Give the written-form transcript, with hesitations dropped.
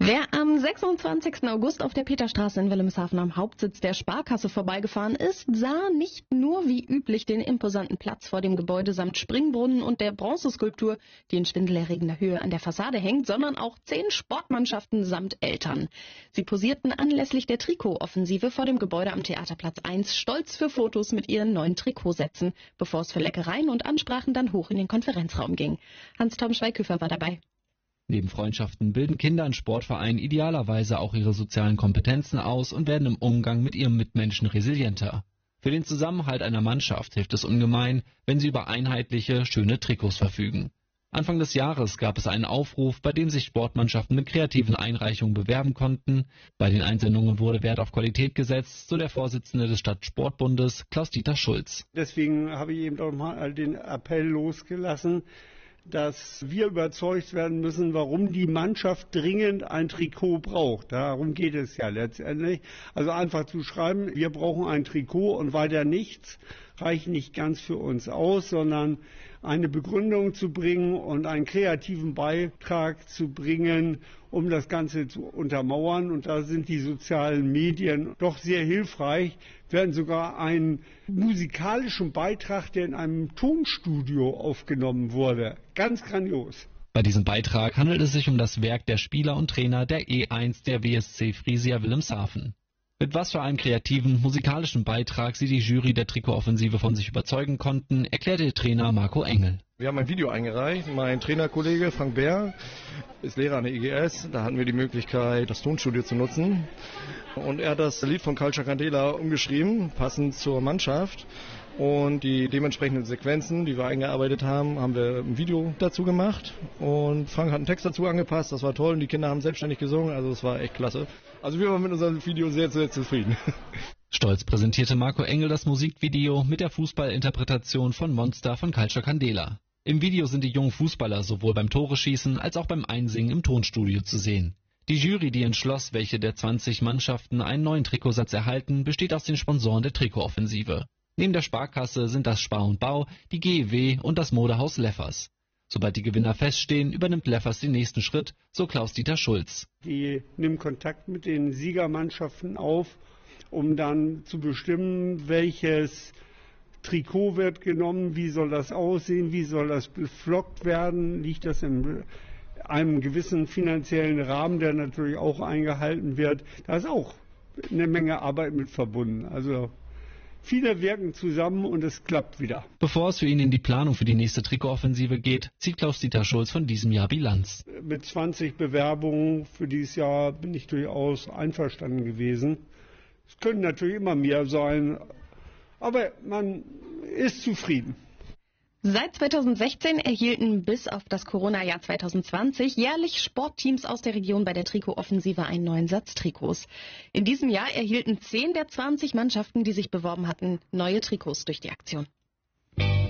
Wer am 26. August auf der Peterstraße in Wilhelmshaven am Hauptsitz der Sparkasse vorbeigefahren ist, sah nicht nur wie üblich den imposanten Platz vor dem Gebäude samt Springbrunnen und der Bronzeskulptur, die in schwindelerregender Höhe an der Fassade hängt, sondern auch 10 Sportmannschaften samt Eltern. Sie posierten anlässlich der Trikotoffensive vor dem Gebäude am Theaterplatz 1 stolz für Fotos mit ihren neuen Trikotsätzen, bevor es für Leckereien und Ansprachen dann hoch in den Konferenzraum ging. Hans-Tom Schweighöfer war dabei. Neben Freundschaften bilden Kinder in Sportvereinen idealerweise auch ihre sozialen Kompetenzen aus und werden im Umgang mit ihren Mitmenschen resilienter. Für den Zusammenhalt einer Mannschaft hilft es ungemein, wenn sie über einheitliche, schöne Trikots verfügen. Anfang des Jahres gab es einen Aufruf, bei dem sich Sportmannschaften mit kreativen Einreichungen bewerben konnten. Bei den Einsendungen wurde Wert auf Qualität gesetzt, so der Vorsitzende des Stadtsportbundes, Klaus-Dieter Schulz. Deswegen habe ich eben auch mal den Appell losgelassen, dass wir überzeugt werden müssen, warum die Mannschaft dringend ein Trikot braucht. Darum geht es ja letztendlich. Also einfach zu schreiben, wir brauchen ein Trikot und weiter nichts, reicht nicht ganz für uns aus, sondern eine Begründung zu bringen und einen kreativen Beitrag zu bringen, um das Ganze zu untermauern. Und da sind die sozialen Medien doch sehr hilfreich. Wir werden sogar einen musikalischen Beitrag, der in einem Tonstudio aufgenommen wurde. Ganz grandios. Bei diesem Beitrag handelt es sich um das Werk der Spieler und Trainer der E1 der WSC Friesia Wilhelmshaven. Mit was für einem kreativen, musikalischen Beitrag sie die Jury der Trikotoffensive von sich überzeugen konnten, erklärte der Trainer Marco Engel. Wir haben ein Video eingereicht. Mein Trainerkollege Frank Bär ist Lehrer an der IGS. Da hatten wir die Möglichkeit, das Tonstudio zu nutzen. Und er hat das Lied von Calcio Candela umgeschrieben, passend zur Mannschaft. Und die dementsprechenden Sequenzen, die wir eingearbeitet haben, haben wir ein Video dazu gemacht. Und Frank hat einen Text dazu angepasst. Das war toll. Und die Kinder haben selbstständig gesungen. Also es war echt klasse. Also wir waren mit unserem Video sehr, sehr zufrieden. Stolz präsentierte Marco Engel das Musikvideo mit der Fußballinterpretation von Monster von Calcio Candela. Im Video sind die jungen Fußballer sowohl beim Tore-Schießen als auch beim Einsingen im Tonstudio zu sehen. Die Jury, die entschloss, welche der 20 Mannschaften einen neuen Trikotsatz erhalten, besteht aus den Sponsoren der Trikotoffensive. Neben der Sparkasse sind das Spar und Bau, die GEW und das Modehaus Leffers. Sobald die Gewinner feststehen, übernimmt Leffers den nächsten Schritt, so Klaus-Dieter Schulz. Die nimmt Kontakt mit den Siegermannschaften auf, um dann zu bestimmen, welches Trikot wird genommen, wie soll das aussehen, wie soll das beflockt werden, liegt das in einem gewissen finanziellen Rahmen, der natürlich auch eingehalten wird. Da ist auch eine Menge Arbeit mit verbunden. Also viele wirken zusammen und es klappt wieder. Bevor es für ihn in die Planung für die nächste Trikotoffensive geht, zieht Klaus-Dieter Schulz von diesem Jahr Bilanz. Mit 20 Bewerbungen für dieses Jahr bin ich durchaus einverstanden gewesen. Es können natürlich immer mehr sein, aber man ist zufrieden. Seit 2016 erhielten bis auf das Corona-Jahr 2020 jährlich Sportteams aus der Region bei der Trikotoffensive einen neuen Satz Trikots. In diesem Jahr erhielten 10 der 20 Mannschaften, die sich beworben hatten, neue Trikots durch die Aktion.